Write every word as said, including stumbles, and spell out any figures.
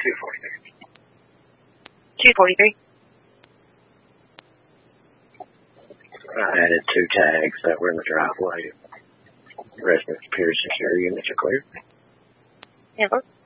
two forty-three. two forty-three. I added two tags that were in the driveway. Residents, peer security units are clear. Yeah,